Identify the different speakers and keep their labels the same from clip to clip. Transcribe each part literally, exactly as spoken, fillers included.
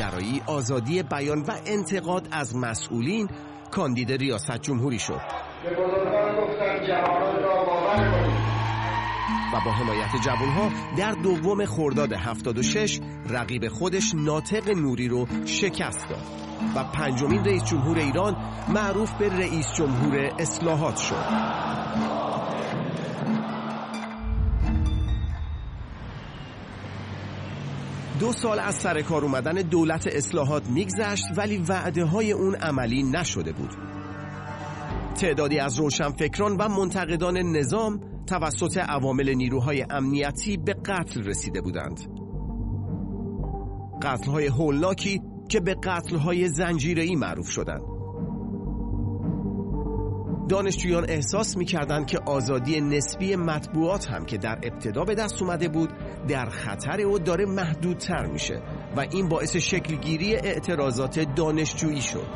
Speaker 1: آزادی‌گرایی، آزادی بیان و انتقاد از مسئولین کاندید ریاست جمهوری شد.
Speaker 2: به بزرگان گفتم جوانان را باور کنید.
Speaker 1: و با حمایت جوانها در دوم خرداد هفتاد و شش رقیب خودش ناطق نوری رو شکست داد و پنجمین رئیس جمهور ایران معروف به رئیس جمهور اصلاحات شد. دو سال از سر کار اومدن دولت اصلاحات میگذشت ولی وعده های اون عملی نشده بود. تعدادی از روشنفکران و منتقدان نظام توسط عوامل نیروهای امنیتی به قتل رسیده بودند. قتل‌های هولناکی که به قتل‌های زنجیره‌ای معروف شدند. دانشجویان احساس می‌کردند که آزادی نسبی مطبوعات هم که در ابتدا به دست اومده بود در خطر و داره محدودتر میشه و این باعث شکلگیری اعتراضات دانشجویی شد.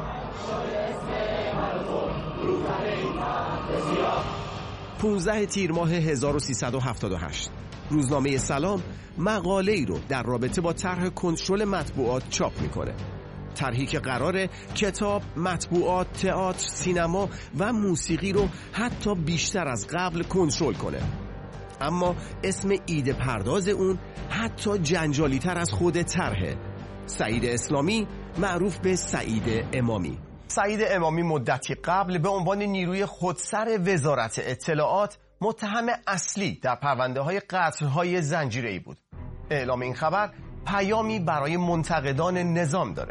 Speaker 1: پانزده تیر ماه هزار و سیصد و هفتاد و هشت روزنامه سلام مقاله ای رو در رابطه با طرح کنترل مطبوعات چاپ میکنه. طرحی که قراره کتاب، مطبوعات، تئاتر، سینما و موسیقی رو حتی بیشتر از قبل کنترل کنه. اما اسم ایده پرداز اون حتی جنجالی تر از خود طرحه. سعید اسلامی معروف به سعید امامی. سعید امامی مدتی قبل به عنوان نیروی خودسر وزارت اطلاعات متهم اصلی در پرونده های قتل های زنجیره‌ای بود. اعلام این خبر پیامی برای منتقدان نظام داره.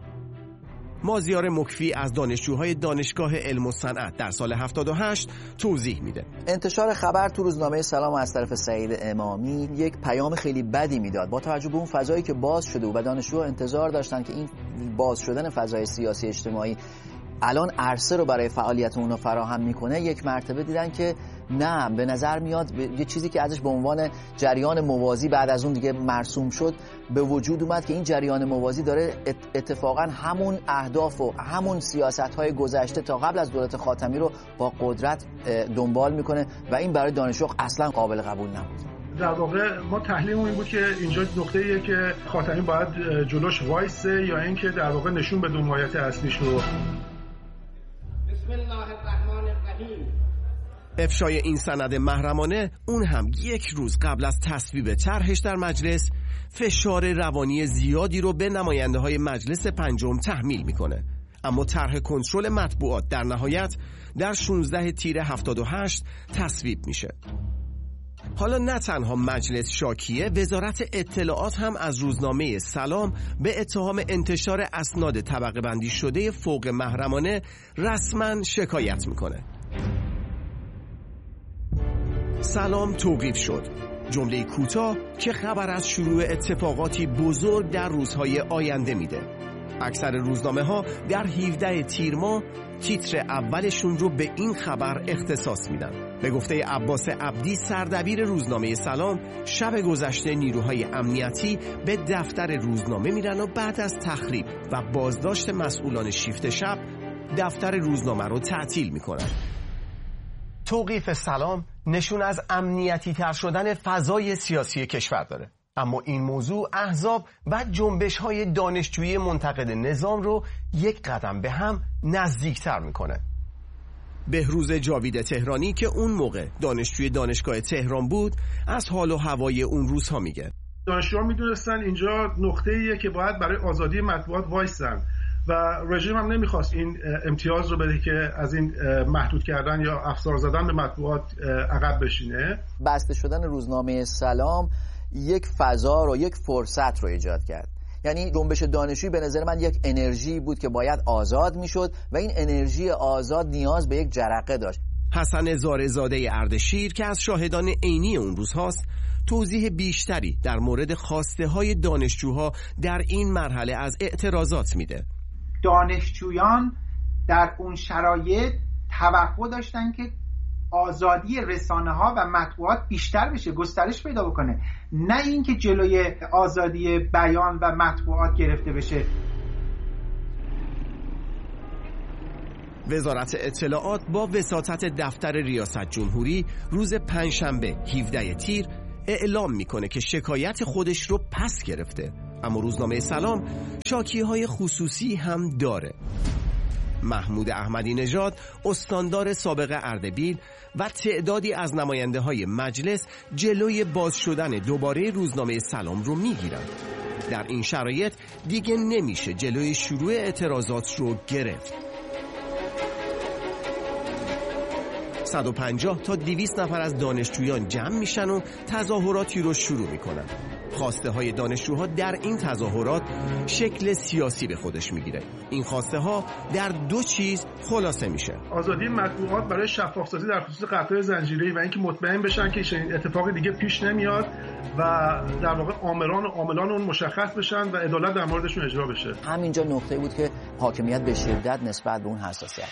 Speaker 1: مازیار مکفی از دانشجوهای دانشگاه علم و صنعت در سال هفتاد و هشت توضیح میده.
Speaker 3: انتشار خبر تو روزنامه سلام از طرف سعید امامی یک پیام خیلی بدی میداد. با توجه به اون فضایی که باز شده و دانشجوها انتظار داشتن که این باز شدن فضای سیاسی اجتماعی الان عرصه رو برای فعالیت اونها فراهم میکنه، یک مرتبه دیدن که نه، به نظر میاد یه چیزی که ازش به عنوان جریان موازی بعد از اون دیگه مرسوم شد به وجود اومد که این جریان موازی داره اتفاقا همون اهداف و همون سیاست‌های گذشته تا قبل از دولت خاتمی رو با قدرت دنبال میکنه و این برای دانشجو اصلا قابل قبول نبود.
Speaker 4: در واقع ما تحلیلمون این بود که اینجا نقطه‌ایه که خاتمی باید جلوش وایسه یا اینکه در واقع نشون بده حمایت اصلیش رو.
Speaker 2: بسم الله الرحمن الرحیم.
Speaker 1: افشای این سند محرمانه اون هم یک روز قبل از تصویب طرحش در مجلس فشار روانی زیادی رو به نماینده های مجلس پنجم تحمیل میکنه. اما طرح کنترل مطبوعات در نهایت در شانزده تیر هفتاد و هشت تصویب میشه. حالا نه تنها مجلس شاکیه، وزارت اطلاعات هم از روزنامه سلام به اتهام انتشار اسناد طبقه بندی شده فوق محرمانه رسما شکایت میکنه. سلام توقیف شد. جمله کوتاه که خبر از شروع اتفاقاتی بزرگ در روزهای آینده میده. اکثر روزنامه ها در هفده تیر ماه تیتر اولشون رو به این خبر اختصاص میدن. به گفته عباس عبدی سردبیر روزنامه سلام، شب گذشته نیروهای امنیتی به دفتر روزنامه میرن و بعد از تخریب و بازداشت مسئولان شیفت شب دفتر روزنامه رو تعطیل میکنن. توقیف سلام نشون از امنیتی تر شدن فضای سیاسی کشور داره. اما این موضوع احزاب و جنبش های دانشجویی منتقد نظام رو یک قدم به هم نزدیکتر میکنه. بهروز جاوید تهرانی که اون موقع دانشجوی دانشگاه تهران بود از حال و هوای اون روزها میگه.
Speaker 4: دانشجوها میدونستن اینجا نقطه‌ایه که باید برای آزادی مطبوعات وایسن و رژیم هم نمیخواست این امتیاز رو بده که از این محدود کردن یا افزار زدن به مطبوعات عقب بشینه.
Speaker 3: بسته شدن روزنامه سلام یک فضا رو، یک فرصت رو ایجاد کرد. یعنی جنبش دانشجویی به نظر من یک انرژی بود که باید آزاد میشد و این انرژی آزاد نیاز به یک جرقه داشت.
Speaker 1: حسن زارعزاده اردشیر که از شاهدان عینی اون روز هاست توضیح بیشتری در مورد خواسته های دانشجوها در این مرحله از اعتراضات میده.
Speaker 5: دانشجویان در اون شرایط توقع داشتن که آزادی رسانه ها و مطبوعات بیشتر بشه، گسترش پیدا بکنه، نه اینکه جلوی آزادی بیان و مطبوعات گرفته بشه.
Speaker 1: وزارت اطلاعات با وساطت دفتر ریاست جمهوری روز پنجشنبه هفده تیر اعلام میکنه که شکایت خودش رو پس گرفته. اما روزنامه سلام شاکی‌های خصوصی هم داره. محمود احمدی نژاد، استاندار سابق اردبیل و تعدادی از نماینده‌های مجلس جلوی باز شدن دوباره روزنامه سلام رو میگیرند. در این شرایط دیگه نمیشه جلوی شروع اعتراضات رو گرفت. صد و پنجاه تا دویست نفر از دانشجویان جمع میشن و تظاهراتی رو شروع میکنن. خواسته های دانشجوها در این تظاهرات شکل سیاسی به خودش میگیره. این خواسته ها در دو چیز خلاصه میشه:
Speaker 4: آزادی مطبوعات برای شفافسازی در خصوص قطع زنجیره‌ای و اینکه مطمئن بشن که چنین اتفاقی دیگه پیش نمیاد و در واقع آمران و عاملان اون مشخص بشن و عدالت در موردشون اجرا بشه.
Speaker 3: همینجا نقطه بود که حاکمیت به شدت نسبت به اون حساسیت.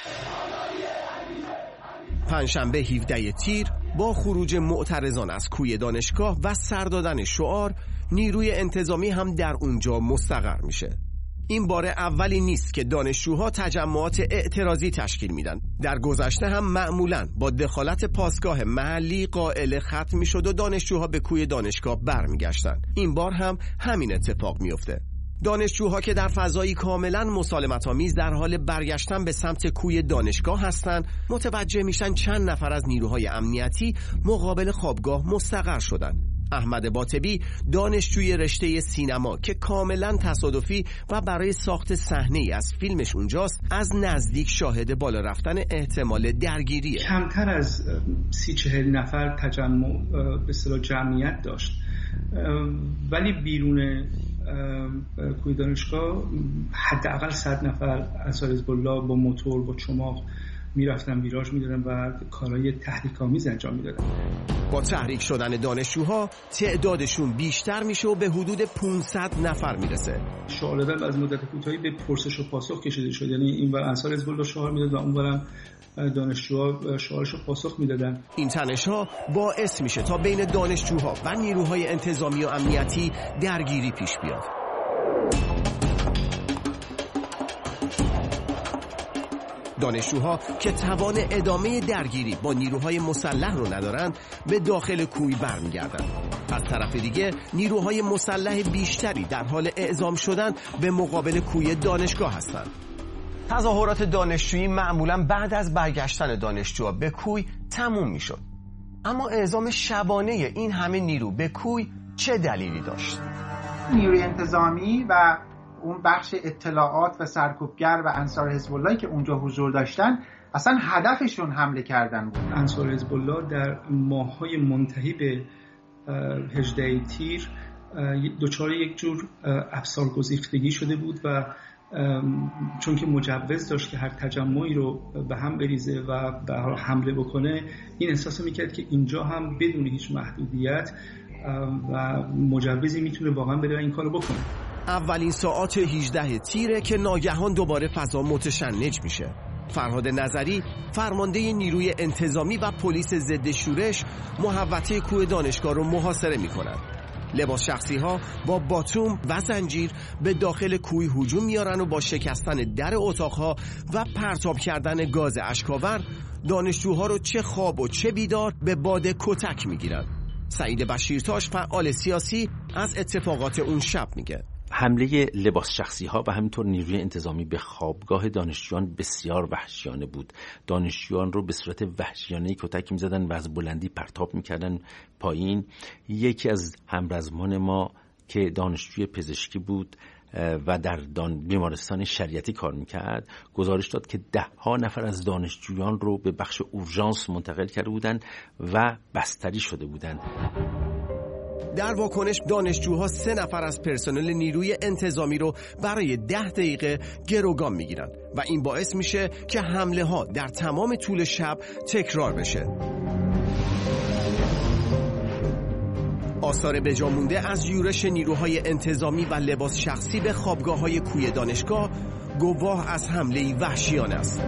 Speaker 1: پنجشنبه هفدهم تیر با خروج معترضان از کوی دانشگاه و سر دادن شعار، نیروی انتظامی هم در اونجا مستقر میشه. این بار اولی نیست که دانشجوها تجمعات اعتراضی تشکیل میدن. در گذشته هم معمولاً با دخالت پاسگاه محلی قائل ختم میشد و دانشجوها به کوی دانشگاه برمیگشتن. این بار هم همین اتفاق میفته. دانشجوها که در فضایی کاملا مسالمت‌آمیز در حال برگشتن به سمت کوی دانشگاه هستند، متوجه میشن چند نفر از نیروهای امنیتی مقابل خوابگاه مستقر شدن. احمد باطبی، دانشجوی رشته سینما که کاملا تصادفی و برای ساخت صحنه‌ای از فیلمش اونجاست، از نزدیک شاهد بالا رفتن احتمال درگیریه.
Speaker 6: کمتر از سی چهل نفر تجمع به اصطلاح جمعیت داشت، ولی بیرون کوی دانشگاه حداقل صد نفر انصار حزب الله با موتور با چماق میرفتن ویراژ میدادن و کارهای تحریک‌آمیز انجام میدادن.
Speaker 1: با تحریک شدن دانشجوها تعدادشون بیشتر میشه و به حدود پانصد نفر میرسه.
Speaker 6: شعار دادن از مدت کوتاهی به پرسش و پاسخ کشیده شد، یعنی اینور انصار حزب الله شعار میداد و اونورم دانشجوها شعارشو پاسخ میدادن.
Speaker 1: این تنش‌ها باعث میشه تا بین دانشجوها و نیروهای انتظامی و امنیتی درگیری پیش بیاد. دانشجوها که توان ادامه درگیری با نیروهای مسلح رو ندارن، به داخل کوی برمیگردن. از طرف دیگه نیروهای مسلح بیشتری در حال اعزام شدن به مقابل کوی دانشگاه هستند. تظاهرات دانشجویی معمولاً بعد از برگشتن دانشجوها به کوی تموم میشد. اما اعزام شبانه این همه نیرو به کوی چه دلیلی داشت؟
Speaker 5: نیروی انتظامی و اون بخش اطلاعات و سرکوبگر و انصار حزب الله که اونجا حضور داشتن اصلا هدفشون حمله کردن بود.
Speaker 6: انصار حزب الله در ماه‌های منتهی به هجدهم تیر دچار یک جور افسار گسیختگی شده بود و چون که مجوز داشت که هر تجمعی رو به هم بریزه و به حمله بکنه، این احساس میکرد که اینجا هم بدون هیچ محدودیت و مجوزی میتونه واقعا بره این کارو بکنه.
Speaker 1: اولین ساعات هجدهم تیره که ناگهان دوباره فضا متشنج میشه. فرهاد نظری، فرمانده نیروی انتظامی و پلیس ضد شورش، محوطه کوه دانشگاه رو محاصره میکنن. لباس شخصی ها با باتوم و زنجیر به داخل کوی هجوم میارن و با شکستن در اتاقها و پرتاب کردن گاز اشک‌آور دانشجوها رو چه خواب و چه بیدار به باد کتک میگیرن. سعید بشیرتاش، فعال سیاسی، از اتفاقات اون شب میگه:
Speaker 7: حمله لباس شخصی ها و همینطور نیروی انتظامی به خوابگاه دانشجویان بسیار وحشیانه بود. دانشجویان رو به صورت وحشیانه کتک می‌زدن و از بلندی پرتاب می‌کردن پایین. یکی از همرزمان ما که دانشجوی پزشکی بود و در بیمارستان شریعتی کار میکرد گزارش داد که ده ها نفر از دانشجویان رو به بخش اورژانس منتقل کرده بودند و بستری شده بودند.
Speaker 1: در واکنش دانشجوها سه نفر از پرسنل نیروی انتظامی رو برای ده دقیقه گروگان میگیرن و این باعث میشه که حمله ها در تمام طول شب تکرار بشه. آثار بجا مونده از یورش نیروهای انتظامی و لباس شخصی به خوابگاه‌های کوی دانشگاه گواه از حمله‌ای وحشیانه است.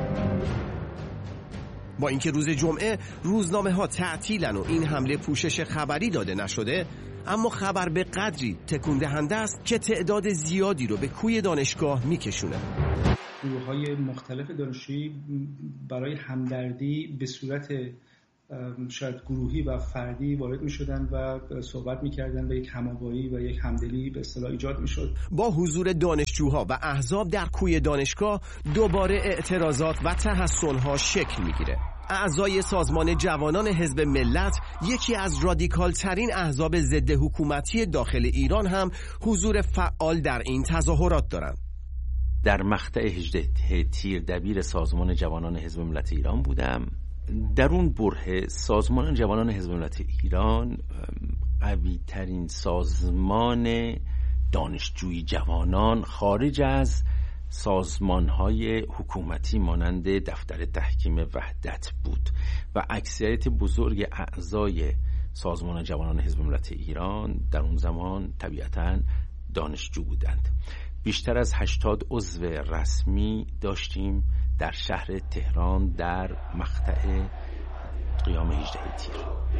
Speaker 1: با اینکه روز جمعه روزنامه‌ها تعطیلن و این حمله پوشش خبری داده نشده، اما خبر به قدری تکون دهنده است که تعداد زیادی رو به کوی دانشگاه میکشونه.
Speaker 6: گروه‌های مختلف دانشجویی برای همدردی به صورت شاید گروهی و فردی وارد می شدن و صحبت می کردن و یک هماهنگی و یک همدلی به اصطلاح ایجاد می شد.
Speaker 1: با حضور دانشجوها و احزاب در کوی دانشگاه دوباره اعتراضات و تحصنها شکل می گیره. اعضای سازمان جوانان حزب ملت، یکی از رادیکال ترین احزاب ضد حکومتی داخل ایران، هم حضور فعال در این تظاهرات دارند.
Speaker 7: در مقطع هجده تیر دبیر سازمان جوانان حزب ملت ایران بودم. در اون بره سازمان جوانان حزب ملت ایران قوی ترین سازمان دانشجویی جوانان خارج از سازمان‌های حکومتی مانند دفتر تحکیم وحدت بود و اکثریت بزرگ اعضای سازمان جوانان حزب ملت ایران در اون زمان طبیعتاً دانشجو بودند. بیشتر از هشتاد عضو رسمی داشتیم در شهر تهران در مقطع قیام هجده تیر.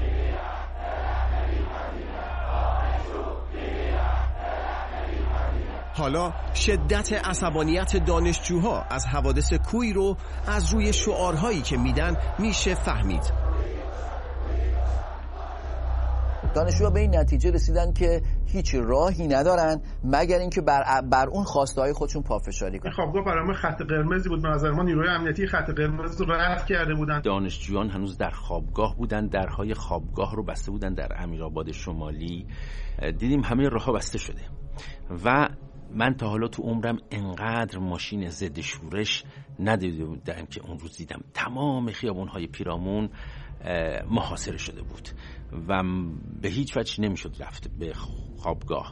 Speaker 1: حالا شدت عصبانیت دانشجوها از حوادث کوی رو از روی شعارهایی که میدن میشه فهمید.
Speaker 3: دانشجوها به این نتیجه رسیدن که هیچ راهی ندارن مگر اینکه بر بر اون خواسته‌های خودشون پافشاری کنن.
Speaker 4: خوابگاه برای ما خط قرمزی بود. به نظر ما نیروی امنیتی خط قرمز رو رد کرده بودن.
Speaker 7: دانشجویان هنوز در خوابگاه بودن، درهای خوابگاه رو بسته بودن. در امیرآباد شمالی دیدیم همه راه‌ها بسته شده و من تا حالا تو عمرم انقدر ماشین ضد شورش ندیده بودم که اون روز دیدم. تمام خیابون‌های پیرامون محاصره شده بود و به هیچ وجه نمیشد رفت به خوابگاه.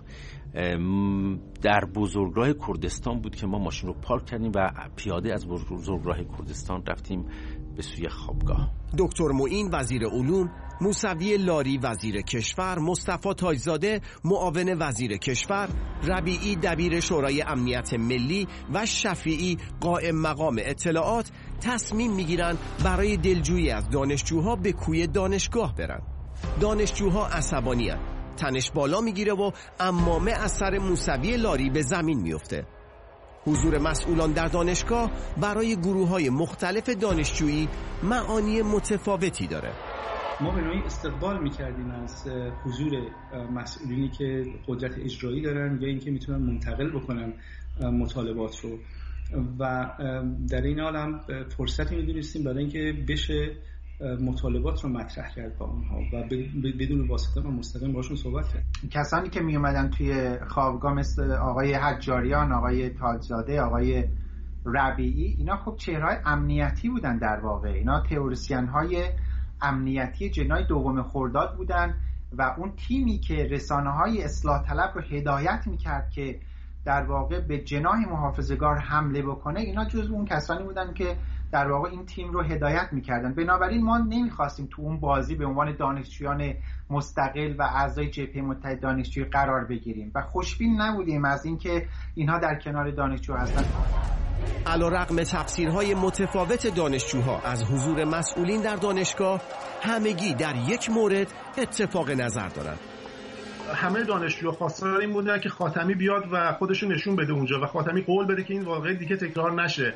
Speaker 7: در بزرگراه کردستان بود که ما ماشین رو پارک کردیم و پیاده از بزرگراه کردستان رفتیم به سوی خوابگاه.
Speaker 1: دکتر معین وزیر علوم، موسوی لاری وزیر کشور، مصطفی تاجزاده معاون وزیر کشور، ربیعی دبیر شورای امنیت ملی و شفیعی قائم مقام اطلاعات تصمیم میگیرن برای دلجویی از دانشجوها به کوی دانشگاه برن. دانشجوها عصبانی‌اند. تنش بالا میگیره و عمامه از سر موسوی لاری به زمین میفته. حضور مسئولان در دانشگاه برای گروه‌های مختلف دانشجویی معانی متفاوتی داره.
Speaker 6: ما به نوعی استقبال میکردیم از حضور مسئولینی که قدرت اجرایی دارن یا اینکه میتونن منتقل بکنن مطالبات رو و در این حال هم فرصتی میدونستیم برای اینکه بشه مطالبات رو مطرح کرد با اونها و بدون واسطه و مستقیم باشون صحبت کرد.
Speaker 5: کسانی که می اومدن توی خوابگاه مثل آقای حجاریان، آقای تاجزاده، آقای ربیعی، اینا خب چهرهای امنیتی بودن. در واقع اینا تئوریسین های امنیتی جنای دوم خرداد بودن و اون تیمی که رسانه های اصلاح طلب رو هدایت میکرد که در واقع به جناح محافظه‌گار حمله بکنه، اینا جزو اون کسانی بودن که در واقع این تیم رو هدایت میکردن. بنابراین ما نمیخواستیم تو اون بازی به عنوان دانشجویان مستقل و اعضای جبهه متحد دانشجویی قرار بگیریم و خوشبین نبودیم از اینکه اینها در کنار دانشجو هستن.
Speaker 1: علیرغم تفسیرهای متفاوت دانشجوها از حضور مسئولین در دانشگاه، همگی در یک مورد اتفاق نظر دارند.
Speaker 4: همه دانشجوها خواستار این بودن که خاتمی بیاد و خودشون نشون بده اونجا و خاتمی قول بده که این واقعه دیگه تکرار نشه.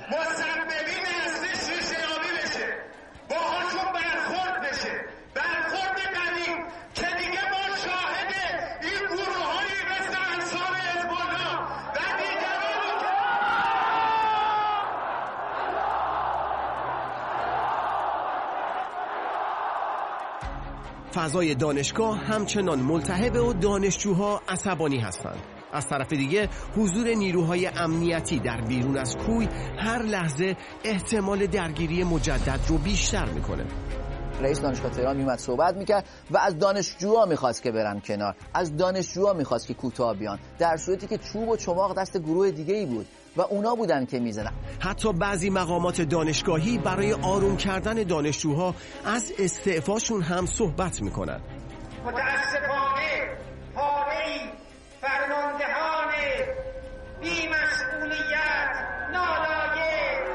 Speaker 1: فضای دانشگاه همچنان ملتهب و دانشجوها عصبانی هستند. از طرف دیگه حضور نیروهای امنیتی در بیرون از کوی هر لحظه احتمال درگیری مجدد رو بیشتر میکنه.
Speaker 3: رئیس دانشگاه تهران میومد صحبت میکرد و از دانشجوها میخواست که برن کنار، از دانشجوها میخواست که کوتاه بیان، در صورتی که چوب و چماق دست گروه دیگه ای بود و اونا بودن که میزدن.
Speaker 1: حتی بعضی مقامات دانشگاهی برای آروم کردن دانشجوها از استعفاشون هم صحبت میکنن.
Speaker 2: متاسفانه پاره‌ای فرماندهان بی‌مسئولیت، نالایق،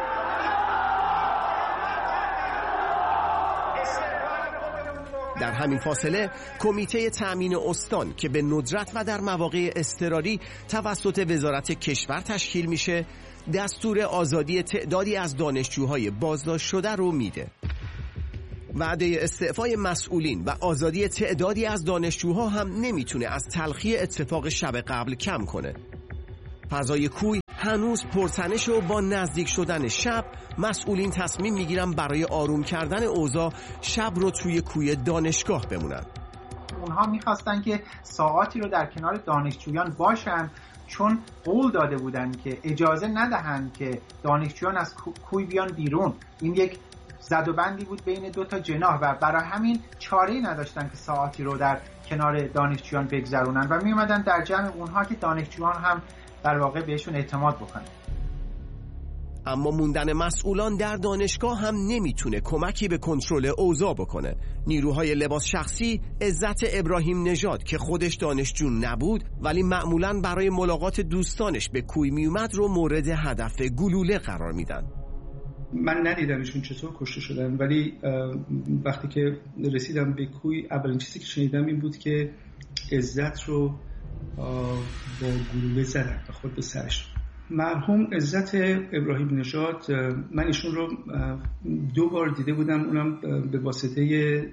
Speaker 1: در همین فاصله کمیته تأمین استان که به ندرت و در مواقع اضطراری توسط وزارت کشور تشکیل میشه، دستور آزادی تعدادی از دانشجوهای بازداشت شده رو میده. وعده استعفای مسئولین و آزادی تعدادی از دانشجوها هم نمیتونه از تلخی اتفاق شب قبل کم کنه. فضای کوی هنوز پرتنش و با نزدیک شدن شب مسئولین تصمیم میگیرن برای آروم کردن اوضاع شب رو توی کوی دانشگاه بمونن.
Speaker 5: اونها میخواستن که ساعاتی رو در کنار دانشجویان باشن، چون قول داده بودن که اجازه ندهند که دانشجویان از کوی بیان بیرون. این یک زد و بندی بود بین دو تا جناح و برای همین چاره‌ای نداشتن که ساعاتی رو در کنار دانشجویان بگذرونن و می اومدن در جمع اونها که دانشجویان هم در واقع بهشون اعتماد بکنن.
Speaker 1: اما موندن مسئولان در دانشگاه هم نمیتونه کمکی به کنترل اوضاع بکنه. نیروهای لباس شخصی عزت ابراهیم نژاد که خودش دانشجو نبود ولی معمولاً برای ملاقات دوستانش به کوی میومد رو مورد هدف گلوله قرار میدن.
Speaker 6: من ندیدم ایشون چطور کشته شدن، ولی وقتی که رسیدم به کوی اولین چیزی که شنیدم این بود که عزت رو با گلوله زدن و خود به سرش. مرحوم عزت ابراهیم نژاد، من ایشون رو دو بار دیده بودم، اونم به واسطه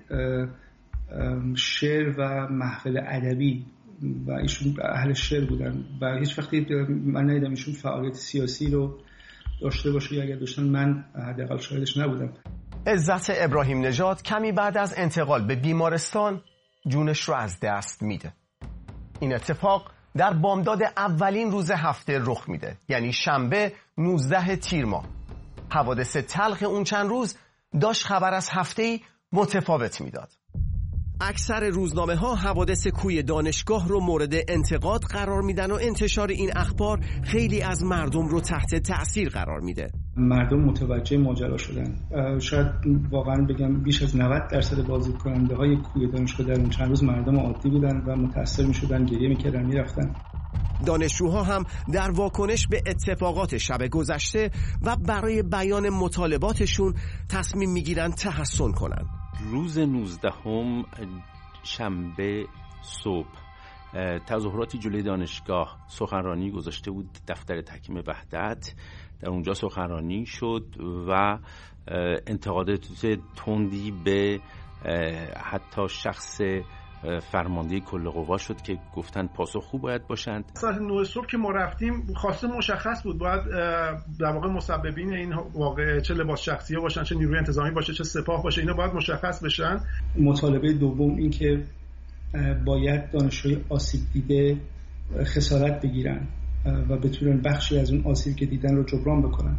Speaker 6: شعر و محفل ادبی و ایشون اهل شعر بودن و هیچ وقتی من ندیدم ایشون فعالیت سیاسی رو داشته باشه یا اگر داشتن من حداقل شاهدش نبودم.
Speaker 1: عزت ابراهیم نژاد کمی بعد از انتقال به بیمارستان جونش رو از دست میده. این اتفاق در بامداد اولین روز هفته رخ میده، یعنی شنبه نوزده تیر ماه. حوادث تلخ اون چند روز داشت خبر از هفته‌ای متفاوت میداد. اکثر روزنامه ها حوادث کوی دانشگاه رو مورد انتقاد قرار میدن و انتشار این اخبار خیلی از مردم رو تحت تأثیر قرار میده.
Speaker 6: مردم متوجه ماجرا شدن. شاید واقعا بگم بیش از نود درصد بازدیدکننده های کوی دانشگاه در اون چند روز مردم عادی بودن و متأثر میشدن، گریه میکردن، میرفتن.
Speaker 1: دانشجوها هم در واکنش به اتفاقات شب گذشته و برای بیان مطالباتشون تصمیم میگیرن تحسن کنن.
Speaker 7: روز نوزدهم شنبه صبح تظاهراتی جلوی دانشگاه سخنرانی گذاشته بود دفتر تحکیم وحدت. در اونجا سخنرانی شد و انتقادات تندی به حتی شخص فرمانده کل قوا شد که گفتن پاسخگو باید باشند.
Speaker 4: ساعت نه صبح که ما رفتیم خواسته مشخص بود، باید در واقع مسببین این واقعه چه لباس شخصیه باشن، چه نیروی انتظامی باشه، چه سپاه باشه، اینا باید مشخص بشن.
Speaker 6: مطالبه دوم این که باید دانشجوی آسیب دیده خسارت بگیرن و بتونن بخشی از اون آسیب که دیدن رو جبران بکنن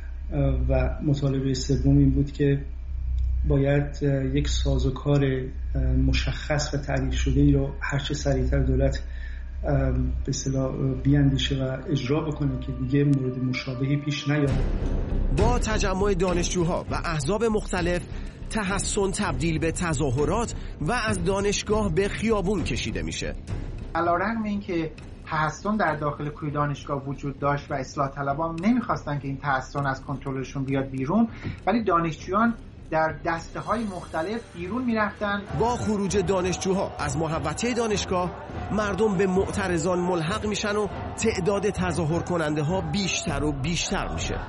Speaker 6: و مطالبه سوم این بود که باید یک سازوکار مشخص و تعریف شده ای رو هرچه سریعتر دولت به اصطلاح بیاندیشه و اجرا بکنه که دیگه مورد مشابهی پیش نیاد.
Speaker 1: با تجمع دانشجوها و احزاب مختلف تحسن تبدیل به تظاهرات و از دانشگاه به خیابون کشیده میشه.
Speaker 5: علیرغم اینکه تحسن در داخل کوی دانشگاه وجود داشت و اصلاح طلبان نمیخواستن که این تحسن از کنترلشون بیاد بیرون، ولی دانشجویان در دسته های مختلف بیرون میرفتن.
Speaker 1: با خروج دانشجوها از محوطه دانشگاه مردم به معترضان ملحق میشن و تعداد تظاهر کننده ها بیشتر و بیشتر میشه.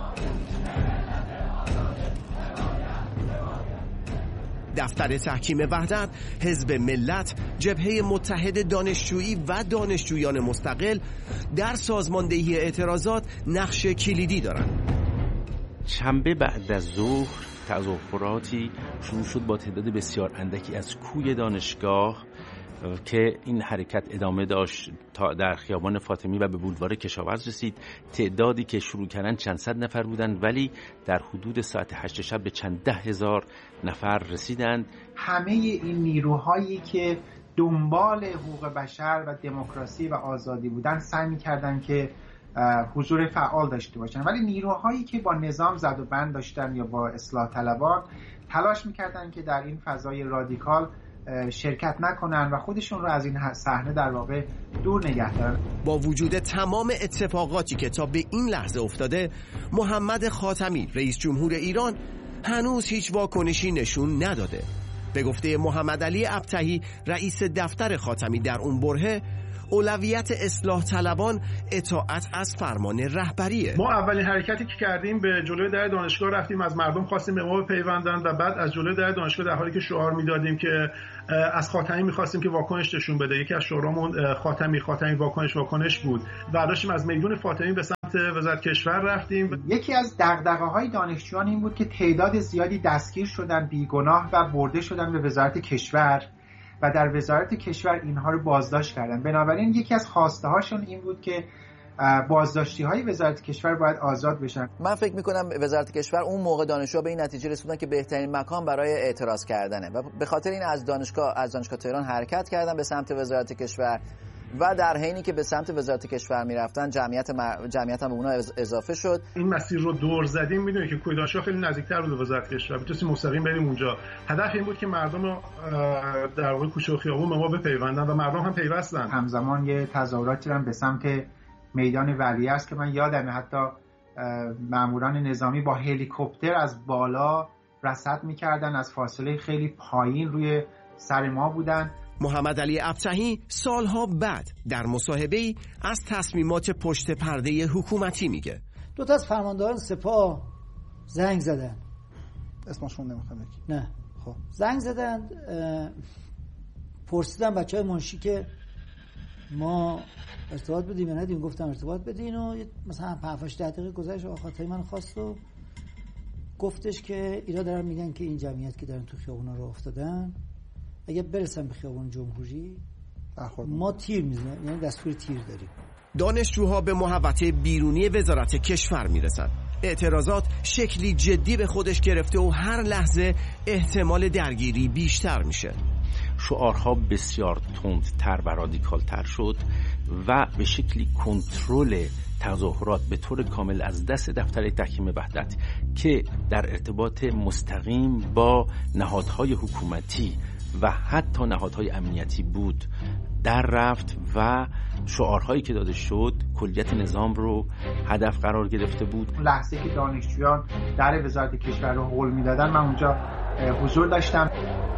Speaker 1: دفتر تحکیم وحدت، حزب ملت، جبهه متحد دانشجویی و دانشجویان مستقل در سازماندهی اعتراضات نقش کلیدی دارند.
Speaker 7: شنبه بعد از ظهر تظاهراتی شروع شد با تعداد بسیار اندکی از کوی دانشگاه که این حرکت ادامه داشت تا در خیابان فاطمی و به بولوار کشاورز رسید. تعدادی که شروع کردن چند صد نفر بودند ولی در حدود ساعت هشت شب به چند ده هزار نفر رسیدند.
Speaker 5: همه این نیروهایی که دنبال حقوق بشر و دموکراسی و آزادی بودن سعی می‌کردن که حضور فعال داشته باشن، ولی نیروهایی که با نظام زد و بند داشتن یا با اصلاح طلبان تلاش می‌کردن که در این فضای رادیکال شرکت نکنن و خودشون رو از این صحنه در واقع دور نگه دارن.
Speaker 1: با وجود تمام اتفاقاتی که تا به این لحظه افتاده، محمد خاتمی رئیس جمهور ایران هنوز هیچ واکنشی نشون نداده. به گفته محمد علی ابطحی رئیس دفتر خاتمی در اون برهه، اولویت اصلاح طلبان اطاعت از فرمان رهبریه.
Speaker 4: ما اولین حرکتی که کردیم به جلوی در دانشگاه رفتیم، از مردم خواستیم به ما بپیوندن و بعد از جلوی در دانشگاه در حالی که شعار میدادیم که از خاتمی میخواستیم که واکنش نشون بده. یکی از شعارامون خاتمی خاتمی واکنش واکنش بود و داشتیم از میدون فاطمی به سمت وزارت کشور رفتیم.
Speaker 5: یکی از دغدغه‌های دانشجویان این بود که تعداد زیادی دستگیر شدن بیگناه و برده شدن به وزارت کشور و در وزارت کشور اینها رو بازداشت کردن. بنابراین یکی از خواسته هاشون این بود که بازداشتی های وزارت کشور باید آزاد بشن.
Speaker 3: من فکر میکنم وزارت کشور اون موقع دانشجوها به این نتیجه رسیدن که بهترین مکان برای اعتراض کردنه و به خاطر این از دانشگاه از دانشگاه تهران حرکت کردن به سمت وزارت کشور و در حینی که به سمت وزارت کشور میرفتن جمعیت م... جمعیت هم به اونها اضافه شد.
Speaker 4: این مسیر رو دور زدیم، میدونید که کوی دانشگاه خیلی نزدیکتر بود به وزارت کشور، میتونستیم مستقیم بریم اونجا. هدف این بود که مردم رو در واقع کوچه و خیابون به ما بپیوندن و مردم هم پیوستن.
Speaker 5: همزمان یه تظاهراتی هم به سمت میدان ولیعصر که من یادمه حتی ماموران نظامی با هلیکوپتر از بالا رصد میکردن، از فاصله خیلی پایین روی سر ما بودن.
Speaker 1: محمد علی ابطحی سالها بعد در مصاحبه‌ای از تصمیمات پشت پرده حکومتی میگه.
Speaker 8: دو تا از فرماندهان سپاه زنگ زدن،
Speaker 9: اسمشون نمیخوام بگم.
Speaker 8: نه خب زنگ زدن، پرسیدن بچهای منشی که ما ارتباط بدیم یا ندیم. گفتم ارتباط بدین و مثلا پنج هشت دقیقه گذشت و خاطری من خواست و گفتش که اینا دارن میگن که این جمعیت که دارن تو خیابونا راه افتادن اگه برسن به خیابان جمهوری ما تیر میزنیم، یعنی دستور تیر داریم.
Speaker 1: دانشجوها به محوطه بیرونی وزارت کشور میرسن. اعتراضات شکلی جدی به خودش گرفته و هر لحظه احتمال درگیری بیشتر میشه.
Speaker 7: شعارها بسیار تندتر و رادیکالتر شد و به شکلی کنترل تظاهرات به طور کامل از دست دفتر تحکیم وحدت که در ارتباط مستقیم با نهادهای حکومتی و حتی نهادهای امنیتی بود در رفت و شعارهایی که داده شد کلیت نظام رو هدف قرار گرفته بود.
Speaker 5: لحظه که دانشجویان در وزارت کشور رو هول میدادن من اونجا حضور داشتم.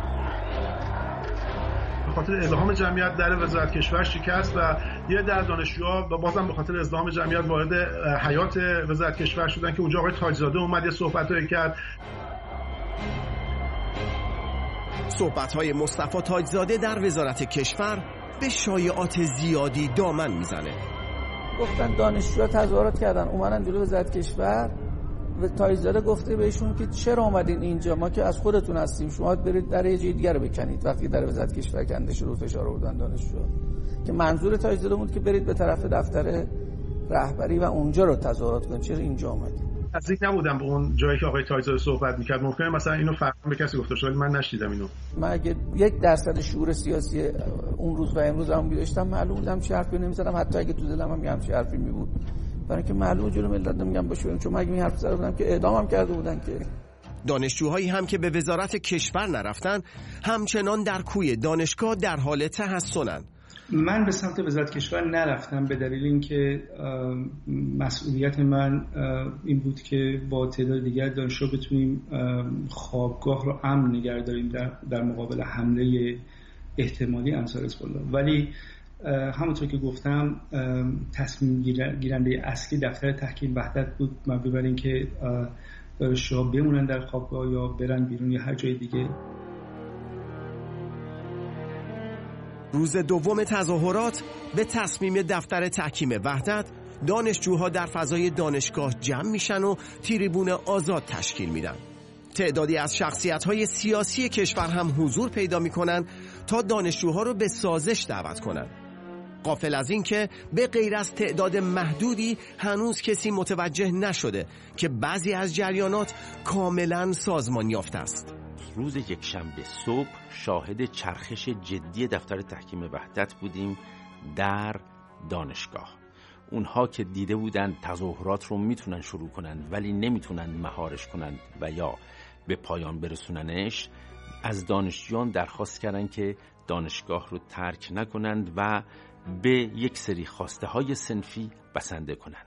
Speaker 4: به خاطر ازدحام جمعیت در وزارت کشور شکست و یه در دانشجوها و بازم به خاطر ازدحام جمعیت وارد حیات وزارت کشور شدن که اونجا آقای تاجزاده اومد یه صحبتایی کرد.
Speaker 1: صحبت‌های مصطفی تاجزاده در وزارت کشور به شایعات زیادی دامن میزنه.
Speaker 10: گفتن دانشجوها تظاهرات کردن اومدن جلوی وزارت کشور و تاجزاده گفته بهشون که چرا اومدین اینجا، ما که از خودتون هستیم، شما برید در یه جای دیگه رو بکنید. وقتی در وزارت کشور کنده شد و فشار آوردن دانشجوها که منظور تاجزاده بود که برید به طرف دفتر رهبری و اونجا رو تظاهرات کنید، چرا اینجا اومدید؟
Speaker 4: نزدیک نبودم به اون جایی که آقای تاجزاده صحبت میکرد. ممکنه مثلا اینو فرق به کسی گفته شد، من نشیدم اینو.
Speaker 10: من اگه یک درصد شعور سیاسی اون روز و امروز هم داشتم معلوم بودم چه حرفی نمیزدم، حتی اگه تو دلم هم هم چه حرفی می بود، برای اینکه معلومه جلو ملت نمیگم باشه، چون من اگه این حرف زده بودم که اعدامم کرده بودن. که
Speaker 1: دانشجوهایی هم که به وزارت کشور نرفتن همچنان در کوی دانشگاه در حال تحصنن.
Speaker 6: من به سمت وزارت کشور نرفتم به دلیل اینکه مسئولیت من این بود که با تعداد دیگر دانشجو بتونیم خوابگاه رو امن نگه داریم در, در مقابل حمله احتمالی انصار حزب الله. ولی همونطور که گفتم تصمیم گیرنده اصلی دفتر تحکیم وحدت بود مبنی بر اینکه دانشجوها بمونن در خوابگاه یا برن بیرون یا هر جای دیگه.
Speaker 1: روز دوم تظاهرات به تصمیم دفتر تحکیم وحدت دانشجوها در فضای دانشگاه جمع میشن و تریبون آزاد تشکیل میدن. تعدادی از شخصیت‌های سیاسی کشور هم حضور پیدا میکنن تا دانشجوها رو به سازش دعوت کنن. غافل از این که به غیر از تعداد محدودی هنوز کسی متوجه نشده که بعضی از جریانات کاملا سازمان یافته است.
Speaker 7: روز یکشنبه صبح شاهد چرخش جدی دفتر تحکیم وحدت بودیم در دانشگاه. اونها که دیده بودن تظاهرات رو میتونن شروع کنند ولی نمیتونن مهارش کنند و یا به پایان برسوننش، از دانشجویان درخواست کردن که دانشگاه رو ترک نکنند و به یک سری خواسته های صنفی بسنده کنند.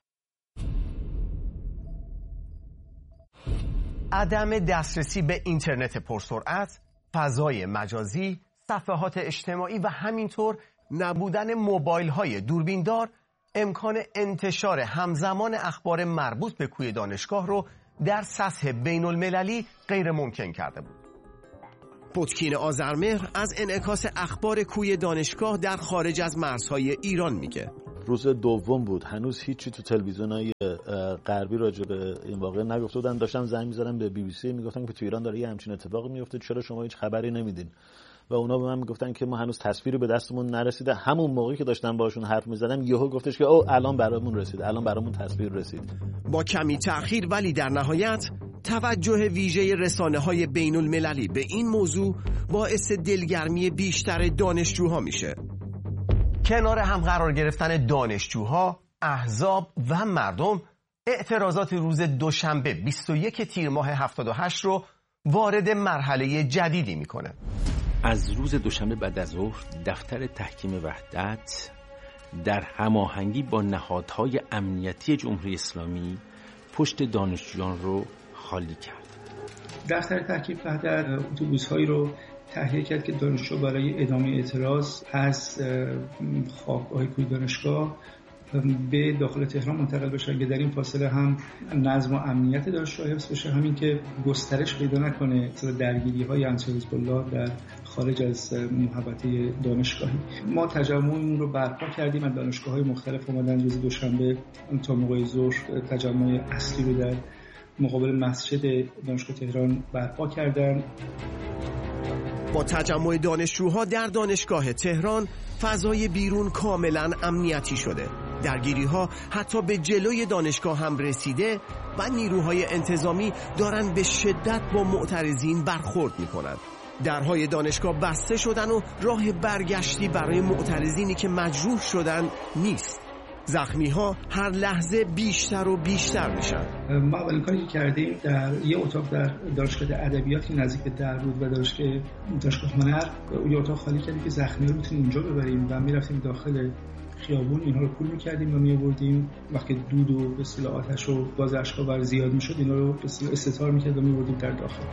Speaker 1: عدم دسترسی به اینترنت پرسرعت، فضای مجازی، صفحات اجتماعی و همینطور نبودن موبایل‌های دوربیندار امکان انتشار همزمان اخبار مربوط به کوی دانشگاه رو در سطح بین المللی غیر ممکن کرده بود. پتکین آذرمهر از انعکاس اخبار کوی دانشگاه در خارج از مرزهای ایران میگه.
Speaker 11: روز دوم بود، هنوز هیچی تو تلویزیونای غربی راجع به این واقعه نگفته بودن. داشتم زنگ می‌زدم به بی بی سی، میگفتن که تو ایران داره یه همچین اتفاقی میفته، چرا شما هیچ خبری نمیدین؟ و اونا به من میگفتن که ما هنوز تصویری به دستمون نرسیده. همون موقعی که داشتم باشون حرف میزدم یهو گفتش که او الان برامون رسید، الان برامون تصویر رسید.
Speaker 1: با کمی تأخیر ولی در نهایت توجه ویژه رسانه‌های بین المللی به این موضوع باعث دلگرمی بیشتر دانشجوها میشه. کنار هم قرار گرفتن دانشجوها، احزاب و مردم، اعتراضات روز دوشنبه بیست و یک تیر ماه هفتاد و هشت رو وارد مرحله جدیدی میکنه.
Speaker 7: از روز دوشنبه بعد از ظهر دفتر تحکیم وحدت در هماهنگی با نهادهای امنیتی جمهوری اسلامی پشت دانشجویان رو خالی کرد.
Speaker 6: دفتر تحکیم وحدت اتوبوس‌هایی رو تهیه کرد که دانشجو برای ادامه اعتراض از خوابگاه کوی دانشگاه به داخل تهران منتقل بشن که در این فاصله هم نظم و امنیت دانشجو حفظ بشه، همین که گسترش پیدا نکنه درگیری‌های انصار حزب الله در خارج از محوطه دانشگاهی. ما تجمعمون رو برپا کردیم، از دانشگاه‌های مختلف اومدن روز دوشنبه تا موقع ظهر تجمع اصلی رو در مقابل مسجد دانشگاه تهران برپا کردن.
Speaker 1: با تجمع دانشجوها در دانشگاه تهران فضای بیرون کاملا امنیتی شده. درگیری‌ها حتی به جلوی دانشگاه هم رسیده و نیروهای انتظامی دارن به شدت با معترضین برخورد می‌کنند. درهای دانشگاه بسته شدن و راه برگشتی برای معترضینی که مجروح شدن نیست. زخمی‌ها هر لحظه بیشتر و بیشتر میشن.
Speaker 6: ما اولین کاری که کردیم در یه اتاق در دانشگاه ادبیات که نزدیک به در بود و دانشگاه دانشگاه هنر، یه اتاق خالی کردیم که زخمی رو بتونیم اینجا ببریم و میرفتیم داخل خیابون، اینها رو پول می‌کردیم و می‌آوردیم. وقتی دود و به اصطلاح آتش و گاز اشک‌آور زیاد می‌شد، اینا رو به اصطلاح استتار می‌کردیم و می‌آوردیم در داخل.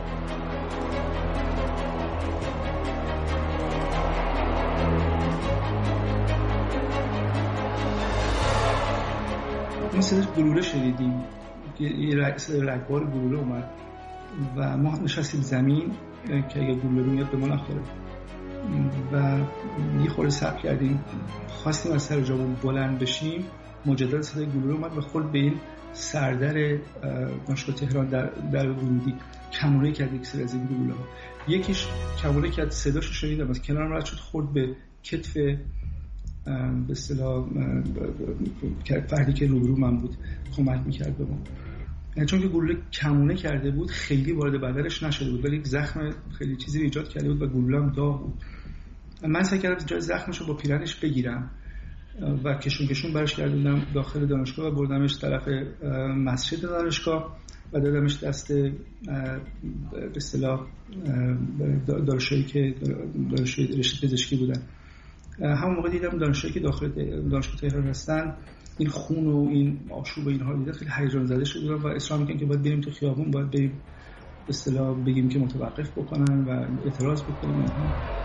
Speaker 6: ما صدای گلوله شنیدیم، یه رگبار گلوله اومد و ما نشستیم زمین که اگه گلوله میاد به ما نخوره و یه خورده صبر کردیم. خواستیم از سر جامون بلند بشیم، مجدد صدای گلوله اومد و خورد به این سردر دانشگاه تهران در در ورودی. کمونه کرد یک سری از این گلوله ها، یکیش کمونه کرد، صداشو شنیدم از کنارم رد شد، خورد به کتف به اصطلاح فردی که روبرو من بود، کمک میکرد به ما. چون که گلوله کمونه کرده بود خیلی وارد بدنش نشده بود، ولی یک زخم خیلی چیزی ایجاد کرده بود و گلوله هم داغ بود. من سعی کردم جای زخمش رو با پیرنش بگیرم و کشون کشون برش گردوندم داخل دانشگاه و بردمش طرف مسجد دانشگاه و دادمش دست به اصطلاح دانشجویی که دانشجوی رشته پزشکی بودن. همون موقع دیدم دانشجویی که داخل دانشگاه تهران هستن این خون و این آشوب و اینها رو دیدن، خیلی هیجان زده شدن و اصرار میکنن که باید بریم تو خیابون، باید بریم به اصطلاح بگیم که متوقف بکنن و اعتراض بکنیم.